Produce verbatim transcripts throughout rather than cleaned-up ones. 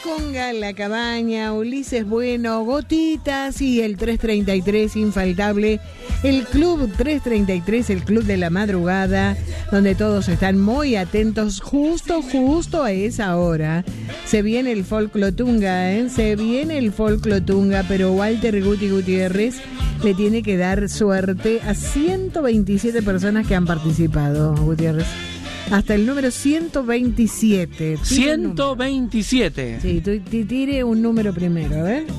Conga, La Cabaña, Ulises Bueno, Gotitas y el tres treinta y tres infaltable, el Club tres treinta y tres, el Club de la Madrugada, donde todos están muy atentos justo, justo a esa hora. Se viene el folclotunga, ¿eh? Se viene el folclotunga, pero Walter Guti Gutiérrez le tiene que dar suerte a ciento veintisiete personas que han participado, Gutiérrez. Hasta el número ciento veintisiete. ciento veintisiete. Sí, tú, tú tire un número primero, a ver.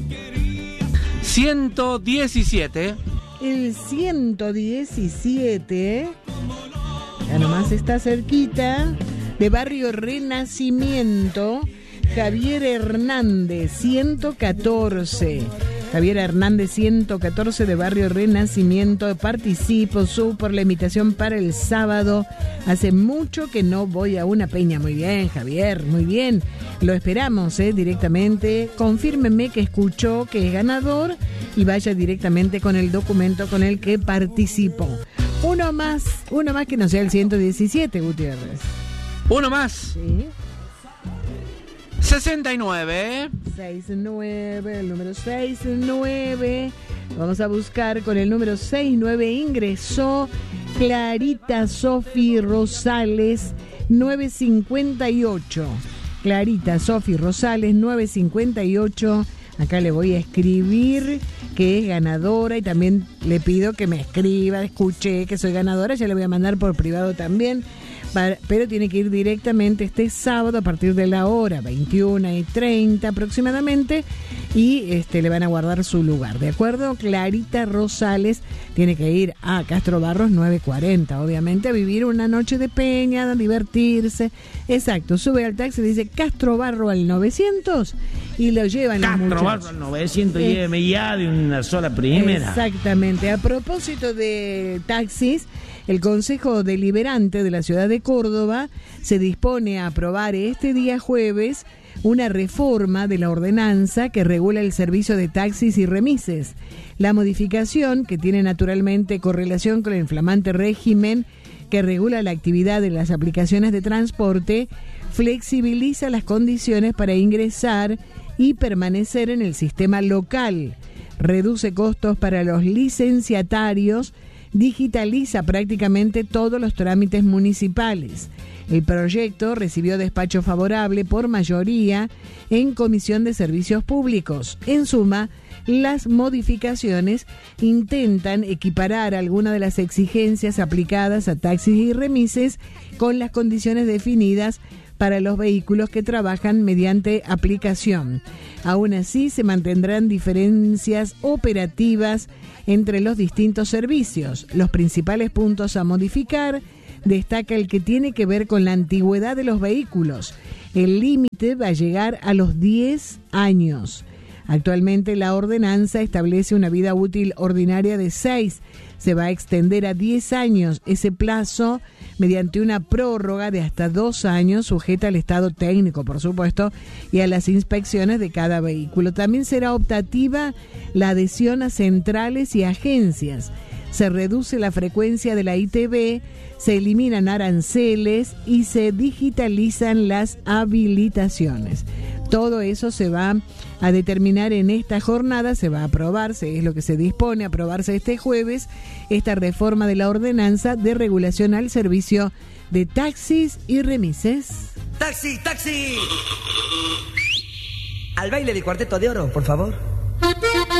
ciento diecisiete. El ciento diecisiete. Ya nomás está cerquita. De Barrio Renacimiento. Javier Hernández, ciento catorce. Javier Hernández, ciento catorce, de Barrio Renacimiento. Participo su por la invitación para el sábado. Hace mucho que no voy a una peña. Muy bien, Javier, muy bien. Lo esperamos, ¿eh? Directamente. Confírmeme que escuchó que es ganador y vaya directamente con el documento con el que participó. Uno más, uno más que no sea el ciento diecisiete, Gutiérrez. Uno más. Sí. sesenta y nueve. sesenta y nueve, el número sesenta y nueve. Vamos a buscar con el número sesenta y nueve. Ingresó Clarita Sofi Rosales, novecientos cincuenta y ocho. Clarita Sofi Rosales, novecientos cincuenta y ocho. Acá le voy a escribir que es ganadora y también le pido que me escriba. Escuché que soy ganadora, ya le voy a mandar por privado también. Pero tiene que ir directamente este sábado a partir de la hora veintiuna y treinta aproximadamente y este le van a guardar su lugar, ¿de acuerdo? Clarita Rosales tiene que ir a Castro Barros nueve cuarenta, obviamente, a vivir una noche de peña, a divertirse. Exacto, sube al taxi, dice Castro Barro al novecientos y lo llevan los muchachos. Castro Barro al novecientos, lléveme ya de una sola primera. Exactamente. A propósito de taxis, el Consejo Deliberante de la Ciudad de Córdoba se dispone a aprobar este día jueves una reforma de la ordenanza que regula el servicio de taxis y remises. La modificación, que tiene naturalmente correlación con el flamante régimen que regula la actividad de las aplicaciones de transporte, flexibiliza las condiciones para ingresar y permanecer en el sistema local, reduce costos para los licenciatarios, digitaliza prácticamente todos los trámites municipales. El proyecto recibió despacho favorable por mayoría en Comisión de Servicios Públicos. En suma, las modificaciones intentan equiparar algunas de las exigencias aplicadas a taxis y remises con las condiciones definidas para los vehículos que trabajan mediante aplicación. Aún así, se mantendrán diferencias operativas entre los distintos servicios. Los principales puntos a modificar destaca el que tiene que ver con la antigüedad de los vehículos. El límite va a llegar a los diez años. Actualmente la ordenanza establece una vida útil ordinaria de seis. Se va a extender a diez años ese plazo mediante una prórroga de hasta dos años sujeta al estado técnico, por supuesto, y a las inspecciones de cada vehículo. También será optativa la adhesión a centrales y agencias. Se reduce la frecuencia de la I T V, se eliminan aranceles y se digitalizan las habilitaciones. Todo eso se va a determinar en esta jornada, se va a aprobarse, es lo que se dispone a aprobarse este jueves, esta reforma de la ordenanza de regulación al servicio de taxis y remises. ¡Taxi, taxi! Al baile del Cuarteto de Oro, por favor.